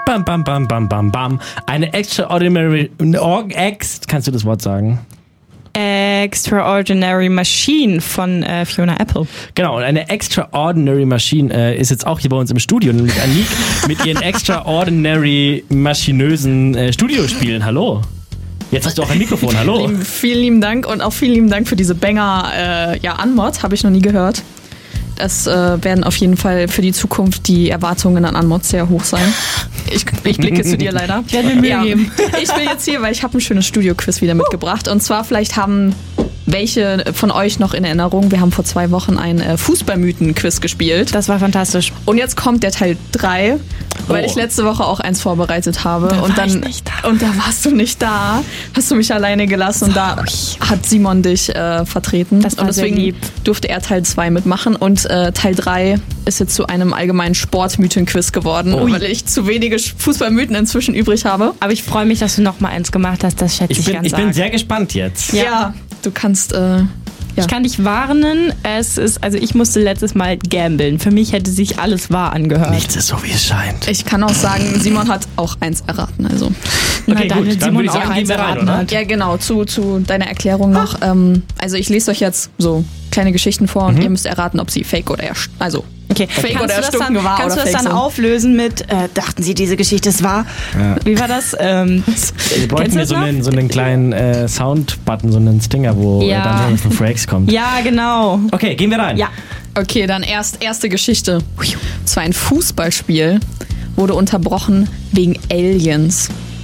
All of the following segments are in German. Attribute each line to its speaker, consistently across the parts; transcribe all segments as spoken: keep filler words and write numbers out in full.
Speaker 1: Bam, bam, bam, bam, bam, bam. Eine extraordinary... Ex, kannst du das Wort sagen?
Speaker 2: Extraordinary Machine von äh, Fiona Apple.
Speaker 1: Genau, und eine Extraordinary Machine äh, ist jetzt auch hier bei uns im Studio, nämlich Anik mit ihren extraordinary maschinösen äh, Studiospielen. Hallo. Jetzt hast du auch ein Mikrofon, hallo.
Speaker 3: Vielen, vielen lieben Dank und auch vielen lieben Dank für diese Banger äh, ja, Unmod, habe ich noch nie gehört. Es äh, werden auf jeden Fall für die Zukunft die Erwartungen an Unmod sehr hoch sein. Ich, ich blicke zu dir leider.
Speaker 2: Ich werde mir Mühe
Speaker 3: ja,
Speaker 2: geben.
Speaker 3: Ich bin jetzt hier, weil ich habe ein schönes Studio-Quiz wieder mitgebracht. Und zwar vielleicht haben welche von euch noch in Erinnerung, wir haben vor zwei Wochen ein äh, Fußballmythen-Quiz gespielt.
Speaker 2: Das war fantastisch.
Speaker 3: Und jetzt kommt der Teil drei, weil
Speaker 1: Oh.
Speaker 3: ich letzte Woche auch eins vorbereitet habe.
Speaker 2: Da
Speaker 3: und
Speaker 2: war
Speaker 3: dann
Speaker 2: ich nicht da.
Speaker 3: Und da warst du nicht da. Hast du mich alleine gelassen und da hat Simon dich äh, vertreten.
Speaker 2: Das war
Speaker 3: und deswegen
Speaker 2: sehr lieb.
Speaker 3: durfte er Teil zwei mitmachen. Und äh, Teil drei ist jetzt zu einem allgemeinen Sportmythen-Quiz geworden,
Speaker 1: Ui.
Speaker 3: weil ich zu wenige Fußballmythen inzwischen übrig habe.
Speaker 2: Aber ich freue mich, dass du noch mal eins gemacht hast. Das schätze ich,
Speaker 1: Ich bin,
Speaker 2: ganz
Speaker 1: ich bin
Speaker 2: arg.
Speaker 1: sehr gespannt jetzt.
Speaker 2: Ja.
Speaker 3: Ja, du kannst... Äh, Ja.
Speaker 2: Ich kann dich warnen, es ist, also ich musste letztes Mal gamblen. Für mich hätte sich alles wahr angehört.
Speaker 1: Nichts ist so, wie es scheint.
Speaker 3: Ich kann auch sagen, Simon hat auch eins erraten. Also.
Speaker 2: Na,
Speaker 1: Okay,
Speaker 2: dann
Speaker 1: gut,
Speaker 2: wird
Speaker 1: dann
Speaker 2: Simon
Speaker 1: würde ich sagen,
Speaker 2: auch
Speaker 1: gehen
Speaker 2: eins
Speaker 1: wir rein,
Speaker 2: erraten
Speaker 1: oder?
Speaker 2: hat.
Speaker 3: Ja, genau, zu, zu deiner Erklärung noch. Ähm, also ich lese euch jetzt so kleine Geschichten vor und ihr müsst erraten, ob sie fake oder erst, also
Speaker 2: Okay,
Speaker 3: Fake
Speaker 2: kannst
Speaker 3: oder
Speaker 2: du das
Speaker 3: erstunken
Speaker 2: dann,
Speaker 3: war
Speaker 2: kannst
Speaker 3: oder
Speaker 2: du das
Speaker 3: fake
Speaker 2: dann
Speaker 3: sind.
Speaker 2: auflösen mit, äh, dachten Sie, diese Geschichte ist wahr?
Speaker 1: Ja.
Speaker 2: Wie war das? Ähm,
Speaker 1: Wir bräuchten
Speaker 2: Kennst du
Speaker 1: mir
Speaker 2: das
Speaker 1: so
Speaker 2: noch?
Speaker 1: einen, so einen kleinen äh, Sound-Button, so einen Stinger, wo
Speaker 2: Ja.
Speaker 1: äh, dann Jonathan Frakes kommt.
Speaker 2: ja, genau.
Speaker 1: Okay, gehen wir rein.
Speaker 2: Ja.
Speaker 3: okay, dann erst erste Geschichte. Es war ein Fußballspiel, wurde unterbrochen wegen Aliens.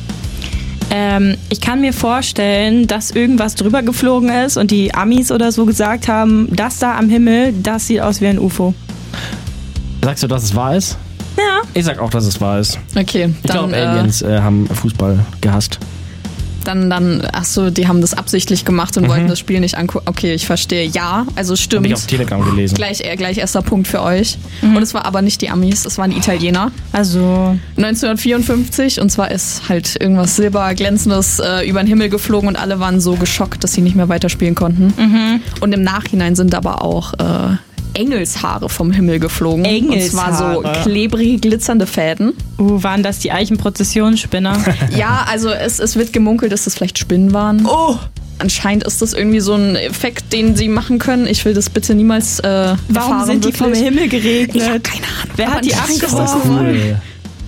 Speaker 2: Ähm, ich kann mir vorstellen, dass irgendwas drüber geflogen ist und die Amis oder so gesagt haben, das da am Himmel, das sieht aus wie ein U F O.
Speaker 1: Sagst du, dass es wahr ist?
Speaker 2: Ja.
Speaker 1: Ich sag auch, dass es wahr ist.
Speaker 3: Okay,
Speaker 1: Ich
Speaker 3: dann,
Speaker 1: glaube,
Speaker 3: äh,
Speaker 1: Aliens äh, haben Fußball gehasst.
Speaker 3: dann, dann, ach so, die haben das absichtlich gemacht und wollten das Spiel nicht angucken. Okay, ich verstehe. Ja, also
Speaker 1: Habe
Speaker 3: stimmt.
Speaker 1: ich auf Telegram gelesen.
Speaker 3: Gleich, äh, gleich erster Punkt für euch. Und es war aber nicht die Amis, es waren die Italiener.
Speaker 2: Also,
Speaker 3: neunzehnhundertvierundfünfzig und zwar ist halt irgendwas Silberglänzendes äh, über den Himmel geflogen und alle waren so geschockt, dass sie nicht mehr weiterspielen konnten. Und im Nachhinein sind aber auch äh, Engelshaare vom Himmel geflogen.
Speaker 2: Engelshaare.
Speaker 3: Und zwar so klebrige, glitzernde Fäden.
Speaker 2: uh, waren das die Eichenprozessionsspinner?
Speaker 3: Ja, also es, es wird gemunkelt, dass das vielleicht Spinnen waren.
Speaker 2: Oh!
Speaker 3: Anscheinend ist das irgendwie so ein Effekt, den sie machen können. Ich will das bitte niemals äh,
Speaker 2: Warum
Speaker 3: erfahren.
Speaker 2: sind die vom
Speaker 3: wirklich.
Speaker 2: Himmel geregnet?
Speaker 3: Ich hab keine Ahnung.
Speaker 2: Wer
Speaker 3: Aber
Speaker 2: hat die
Speaker 3: anscheinend ist das
Speaker 2: abgeworfen?
Speaker 3: normal.
Speaker 1: Cool.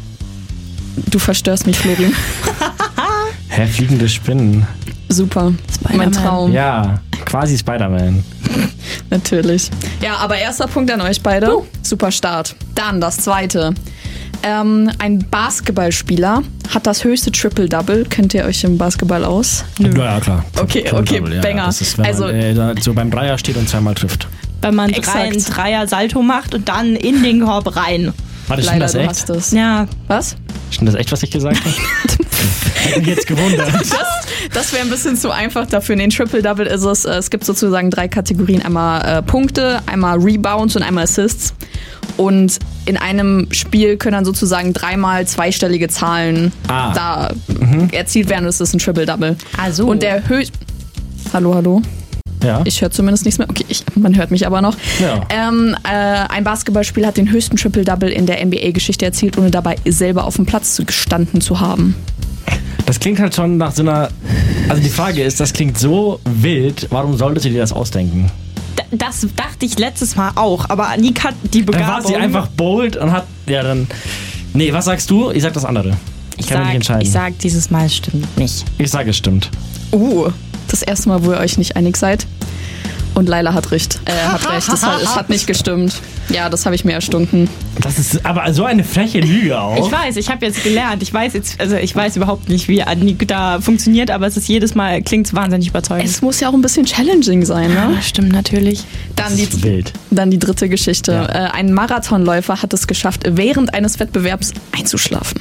Speaker 3: Du verstörst mich, Florian.
Speaker 1: Hä, fliegende Spinnen.
Speaker 3: Super.
Speaker 2: Spider-Man.
Speaker 3: Mein Traum.
Speaker 1: Ja, quasi Spider-Man.
Speaker 3: Natürlich. Ja, aber erster Punkt an euch beide. Super Start. Dann das zweite. Ähm, ein Basketballspieler hat das höchste Triple-Double. Kennt ihr euch im Basketball aus?
Speaker 1: Ja, ja, klar.
Speaker 3: Okay,
Speaker 1: Triple
Speaker 3: okay,
Speaker 1: Double, ja,
Speaker 3: Banger.
Speaker 1: Das ist, wenn
Speaker 3: Also-
Speaker 1: man äh, da so beim Dreier steht und zweimal trifft.
Speaker 2: Wenn man drei,
Speaker 3: Exakt.
Speaker 2: einen Dreier-Salto macht und dann in den Korb rein.
Speaker 1: Warte, stimmt
Speaker 3: Leider,
Speaker 1: das
Speaker 3: du
Speaker 1: echt?
Speaker 3: hast es.
Speaker 2: Ja,
Speaker 3: Was?
Speaker 1: Stimmt das echt, was ich gesagt habe? Hätte mich jetzt gewundert.
Speaker 3: Das wäre ein bisschen zu einfach dafür. In den Triple-Double ist es, äh, es gibt sozusagen drei Kategorien. Einmal äh, Punkte, einmal Rebounds und einmal Assists. Und in einem Spiel können dann sozusagen dreimal zweistellige Zahlen
Speaker 1: Ah.
Speaker 3: da erzielt werden. Das ist ein Triple-Double.
Speaker 2: Also.
Speaker 3: Und der höchste... Hallo, hallo?
Speaker 1: Ja.
Speaker 3: Ich höre zumindest nichts mehr. Okay, ich, man hört mich aber noch.
Speaker 1: Ja.
Speaker 3: Ähm, äh, ein Basketballspieler hat den höchsten Triple-Double in der N B A-Geschichte erzielt, ohne dabei selber auf dem Platz gestanden zu haben.
Speaker 1: Das klingt halt schon nach so einer. Also die Frage ist, das klingt so wild, warum solltest du dir das ausdenken?
Speaker 2: D- das dachte ich letztes Mal auch, aber Anik hat die
Speaker 1: Dann
Speaker 2: Begabung.
Speaker 1: war sie einfach bold und hat. Ja, dann. Nee, was sagst du? Ich sag das andere. Ich,
Speaker 2: ich
Speaker 1: kann
Speaker 2: sag,
Speaker 1: mich nicht entscheiden.
Speaker 2: ich sag, dieses Mal stimmt nicht.
Speaker 1: Ich sage, es stimmt.
Speaker 3: Uh, das erste Mal, wo ihr euch nicht einig seid. Und Laila hat recht. Äh, hat recht. Das hat, es hat nicht gestimmt. Ja, das habe ich mir erstunken.
Speaker 1: Das ist aber so eine freche Lüge auch.
Speaker 2: Ich weiß, ich habe jetzt gelernt. Ich weiß jetzt, also ich weiß überhaupt nicht, wie Anik da funktioniert, aber es ist jedes Mal, klingt wahnsinnig überzeugend.
Speaker 3: Es muss ja auch ein bisschen challenging sein, ne?
Speaker 2: Ja, stimmt natürlich.
Speaker 3: Dann
Speaker 1: Das
Speaker 3: die,
Speaker 1: ist wild.
Speaker 3: dann die dritte Geschichte.
Speaker 1: Ja.
Speaker 3: Äh, ein Marathonläufer hat es geschafft, während eines Wettbewerbs einzuschlafen.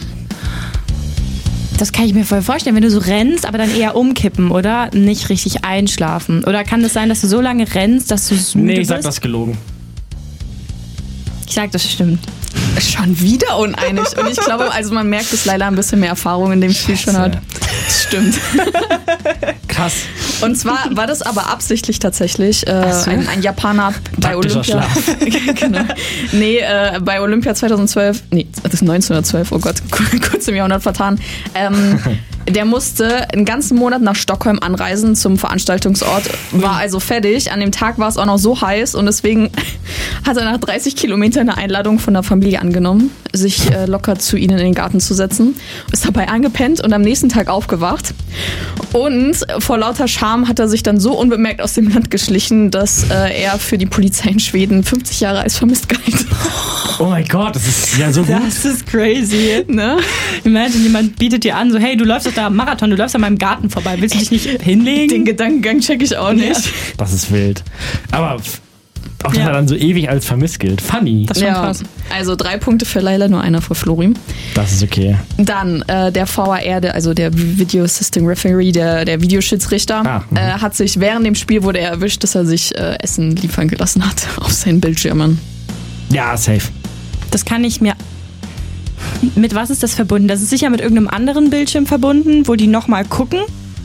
Speaker 2: Das kann ich mir voll vorstellen, wenn du so rennst, aber dann eher umkippen, oder? Nicht richtig einschlafen. Oder kann es sein, dass du so lange rennst, dass du so müde
Speaker 1: Nee, ich sag
Speaker 2: bist?
Speaker 1: das gelogen.
Speaker 2: Ich sag, das stimmt.
Speaker 3: Schon wieder uneinig. Und ich glaube, also man merkt, dass Laila ein bisschen mehr Erfahrung in dem Spiel schon hat. Das stimmt.
Speaker 1: Krass.
Speaker 3: Und zwar war das aber absichtlich tatsächlich. Äh,
Speaker 2: so.
Speaker 3: ein, ein Japaner bei
Speaker 1: Taktischer
Speaker 3: Olympia.
Speaker 1: Schlaf.
Speaker 3: Genau. Nee, äh, bei Olympia zweitausendzwölf, nee, das ist neunzehnhundertzwölf, oh Gott, kurz im Jahrhundert vertan. Ähm, der musste einen ganzen Monat nach Stockholm anreisen zum Veranstaltungsort, war also fertig. An dem Tag war es auch noch so heiß und deswegen hat er nach dreißig Kilometern eine Einladung von der Familie angenommen, sich äh, locker zu ihnen in den Garten zu setzen, ist dabei angepennt und am nächsten Tag aufgewacht. Und vor lauter Scham hat er sich dann so unbemerkt aus dem Land geschlichen, dass äh, er für die Polizei in Schweden fünfzig Jahre als vermisst galt.
Speaker 1: Oh mein Gott, das ist ja so gut.
Speaker 2: Das ist crazy.
Speaker 3: Ne?
Speaker 2: Imagine, jemand bietet dir an, so hey, du läufst doch da am Marathon, du läufst an meinem Garten vorbei, willst du dich nicht hinlegen?
Speaker 3: Den Gedankengang check ich auch nicht.
Speaker 2: Ja.
Speaker 1: Das ist wild. Aber f- auch, dass
Speaker 2: Ja.
Speaker 1: er dann so ewig als vermisst gilt. Funny.
Speaker 2: Das ist schon
Speaker 3: Ja,
Speaker 2: krass.
Speaker 3: also drei Punkte für Laila, nur einer für Florim.
Speaker 1: Das ist okay.
Speaker 3: Dann äh, der V A R, der, also der Video Assisting Referee, der, der Videoschiedsrichter,
Speaker 1: Ah, mhm.
Speaker 3: äh, hat sich während dem Spiel wurde er erwischt, dass er sich äh, Essen liefern gelassen hat auf seinen Bildschirmen.
Speaker 1: Ja, safe.
Speaker 2: Das kann ich mir... Mit was ist das verbunden? Das ist sicher mit irgendeinem anderen Bildschirm verbunden, wo die nochmal gucken.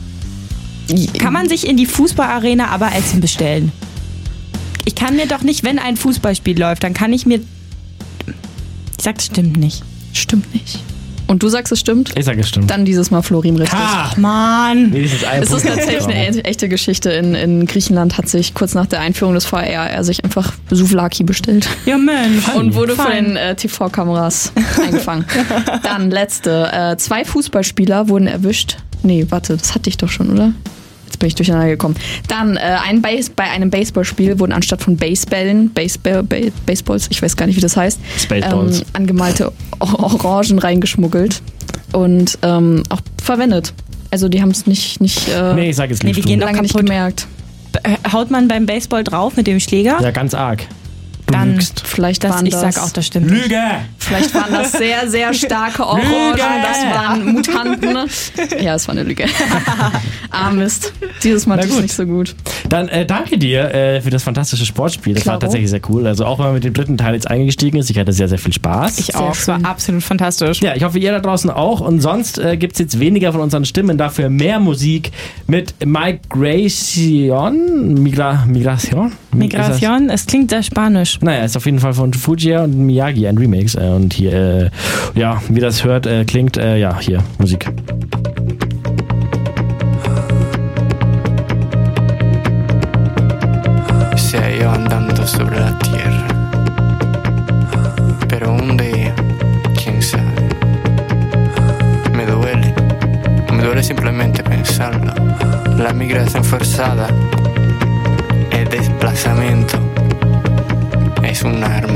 Speaker 2: Kann man sich in die Fußballarena aber Essen bestellen? Ich kann mir doch nicht, wenn ein Fußballspiel läuft, dann kann ich mir... Ich sag, das stimmt nicht.
Speaker 3: Stimmt nicht. Und du sagst, es stimmt?
Speaker 1: Ich sage es stimmt.
Speaker 3: Dann dieses Mal Florim richtig.
Speaker 1: Ha!
Speaker 2: Mann!
Speaker 1: Wenigstens ein
Speaker 3: Es ist
Speaker 1: Punkt
Speaker 3: tatsächlich
Speaker 1: bekommen.
Speaker 3: eine e- echte Geschichte. In, in Griechenland hat sich kurz nach der Einführung des V A R er sich einfach Souvlaki bestellt.
Speaker 2: Ja, Mensch.
Speaker 3: Und wurde von
Speaker 2: Fein.
Speaker 3: den äh, T V-Kameras eingefangen. Dann letzte. Äh, zwei Fußballspieler wurden erwischt. Nee, warte, das hatte ich doch schon, oder? Jetzt bin ich durcheinander gekommen. Dann äh, ein Base, bei einem Baseballspiel wurden anstatt von Basebällen, Baseball, ba- Baseballs, ich weiß gar nicht, wie das heißt,
Speaker 1: Spaceballs.
Speaker 3: ähm, angemalte Or- Orangen reingeschmuggelt und ähm, auch verwendet. Also die haben es nicht, nicht äh,
Speaker 1: Nee, ich sage jetzt
Speaker 2: Nee,
Speaker 1: nicht.
Speaker 2: die
Speaker 1: du.
Speaker 2: gehen doch
Speaker 3: lange nicht
Speaker 2: kaputt.
Speaker 3: gemerkt.
Speaker 2: Äh, Haut man beim Baseball drauf mit dem Schläger?
Speaker 1: Ja, ganz arg. Du
Speaker 2: Dann-
Speaker 1: lügst.
Speaker 3: Vielleicht
Speaker 2: Das,
Speaker 3: waren
Speaker 2: ich
Speaker 3: das,
Speaker 2: sag auch, das stimmt nicht.
Speaker 1: Lüge!
Speaker 3: vielleicht waren das sehr, sehr starke Orangen,
Speaker 1: Lüge!
Speaker 3: das waren Mutanten. Ja, es war eine Lüge. Ah, Mist. Dieses Mal
Speaker 1: Na
Speaker 3: tut es
Speaker 1: gut.
Speaker 3: nicht so gut.
Speaker 1: Dann äh, danke dir äh, für das fantastische Sportspiel. Das
Speaker 3: Klaro.
Speaker 1: war tatsächlich sehr cool. Also auch wenn man mit dem dritten Teil jetzt eingestiegen ist, ich hatte sehr, sehr viel Spaß.
Speaker 2: Ich
Speaker 3: Sehr
Speaker 2: auch. Es war
Speaker 3: schön.
Speaker 2: absolut fantastisch.
Speaker 1: Ja, ich hoffe, ihr da draußen auch. Und sonst äh, gibt es jetzt weniger von unseren Stimmen, dafür mehr Musik mit Migration. Migra Migration?
Speaker 2: Migration, es klingt sehr spanisch.
Speaker 1: Naja, ist auf jeden Fall von Fujia und Miyagi ein Remix. Äh, und hier, äh, ja, wie das hört, äh, klingt, äh, ja, hier, Musik.
Speaker 4: Se yo andando sobre la tierra, pero un día, quién sabe, me duele, me duele simplemente pensarlo. La migración forzada, el desplazamiento es un arma.